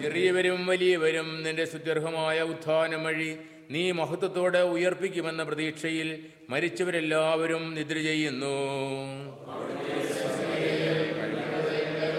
ചെറിയവരും വലിയവരും നിന്റെ സുദീർഘമായ ഉത്ഥാനം വഴി നീ മഹത്വത്തോടെ ഉയർപ്പിക്കുമെന്ന പ്രതീക്ഷയിൽ മരിച്ചവരെല്ലാവരും നിദ്ര ചെയ്യുന്നു.